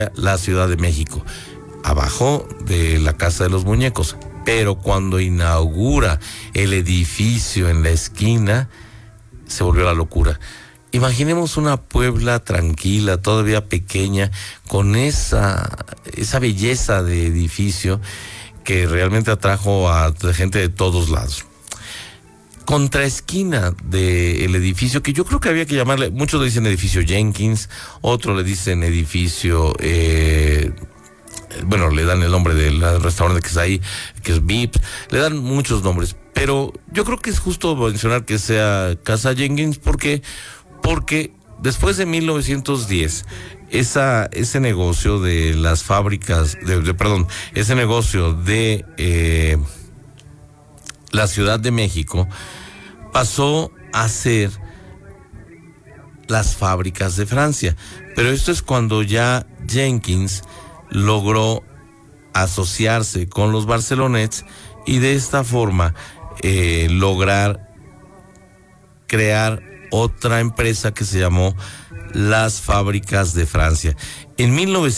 la Ciudad de México, abajo de la Casa de los Muñecos. Pero cuando inaugura el edificio en la esquina, se volvió la locura. Imaginemos una Puebla tranquila, todavía pequeña, con esa belleza de edificio que realmente atrajo a gente de todos lados. Contraesquina del edificio, que yo creo que había que llamarle, muchos le dicen edificio Jenkins, otros le dicen edificio, le dan el nombre del restaurante que está ahí, que es VIP, le dan muchos nombres, pero yo creo que es justo mencionar que sea Casa Jenkins, porque después de 1910, ese negocio de las fábricas, ese negocio de la Ciudad de México pasó a ser las fábricas de Francia. Pero esto es cuando ya Jenkins logró asociarse con los Barcelonets y de esta forma lograr crear otra empresa que se llamó las Fábricas de Francia. En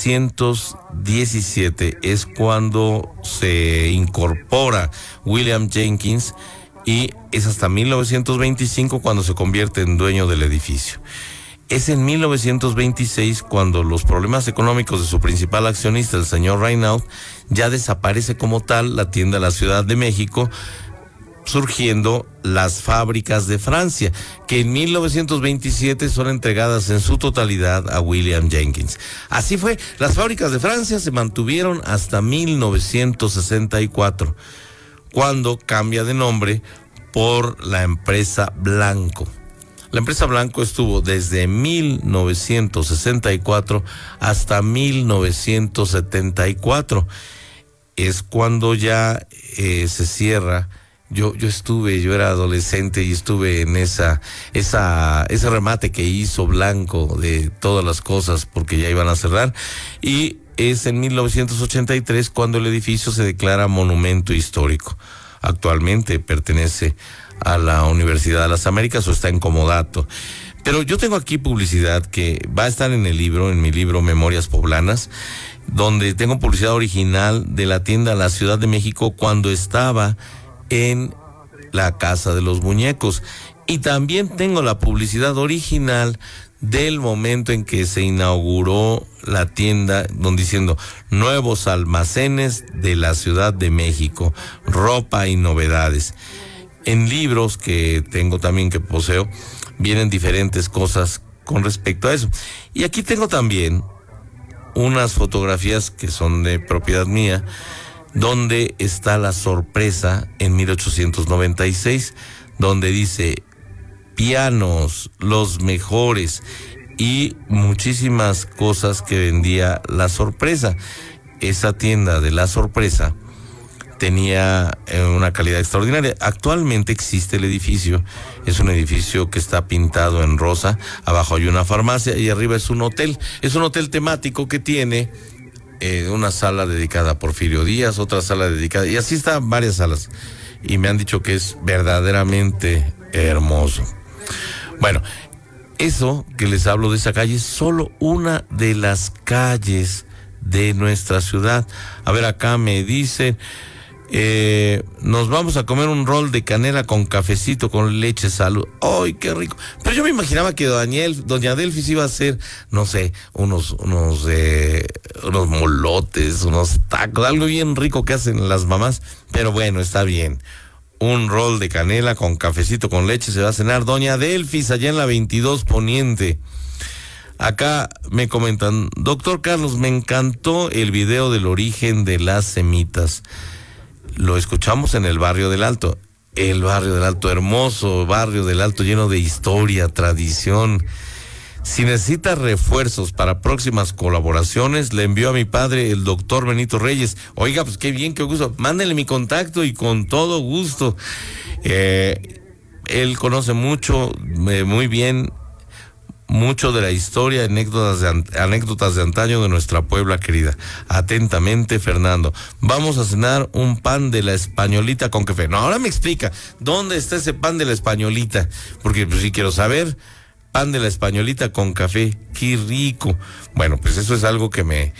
1917 es cuando se incorpora William Jenkins y es hasta 1925 cuando se convierte en dueño del edificio. Es en 1926 cuando los problemas económicos de su principal accionista, el señor Reynaud, ya desaparece como tal la tienda de la Ciudad de México, surgiendo las Fábricas de Francia, que en 1927 son entregadas en su totalidad a William Jenkins. Así fue, las Fábricas de Francia se mantuvieron hasta 1964, cuando cambia de nombre por la empresa Blanco. La empresa Blanco estuvo desde 1964 hasta 1974. Es cuando ya se cierra. Yo era adolescente y estuve en ese remate que hizo Blanco de todas las cosas porque ya iban a cerrar, y es en 1983 cuando el edificio se declara monumento histórico. Actualmente pertenece a la Universidad de las Américas o está en comodato. Pero yo tengo aquí publicidad que va a estar en mi libro Memorias Poblanas, donde tengo publicidad original de la tienda La Ciudad de México cuando estaba en la Casa de los Muñecos, y también tengo la publicidad original del momento en que se inauguró la tienda, donde diciendo nuevos almacenes de la Ciudad de México, ropa y novedades. En libros que tengo también, que poseo, vienen diferentes cosas con respecto a eso. Y aquí tengo también unas fotografías que son de propiedad mía, donde está la sorpresa en 1896, donde dice pianos, los mejores, y muchísimas cosas que vendía la sorpresa. Esa tienda de la sorpresa tenía una calidad extraordinaria. Actualmente existe el edificio, es un edificio que está pintado en rosa, abajo hay una farmacia y arriba es un hotel temático que tiene una sala dedicada a Porfirio Díaz, otra sala dedicada, y así están varias salas, y me han dicho que es verdaderamente hermoso. Bueno, eso que les hablo de esa calle es solo una de las calles de nuestra ciudad. A ver, acá me dicen, nos vamos a comer un rol de canela con cafecito, con leche, salud. ¡Ay, qué rico! Pero yo me imaginaba que doña Delfis iba a hacer, no sé, unos molotes, unos tacos, algo bien rico que hacen las mamás. Pero bueno, está bien. Un rol de canela con cafecito, con leche, se va a cenar doña Delfis allá en la 22 Poniente. Acá me comentan, doctor Carlos, me encantó el video del origen de las semitas. Lo escuchamos en el Barrio del Alto. El Barrio del Alto, hermoso Barrio del Alto, lleno de historia, tradición. Si necesita refuerzos para próximas colaboraciones, le envío a mi padre, el doctor Benito Reyes. Oiga, pues qué bien, qué gusto. Mándenle mi contacto y con todo gusto. Él conoce muy bien, mucho de la historia, anécdotas de antaño de nuestra Puebla querida. Atentamente, Fernando. Vamos a cenar un pan de la Españolita con café. No, ahora me explica, ¿dónde está ese pan de la Españolita? Porque pues sí quiero saber. Pan de la Españolita con café, qué rico. Bueno, pues eso es algo que me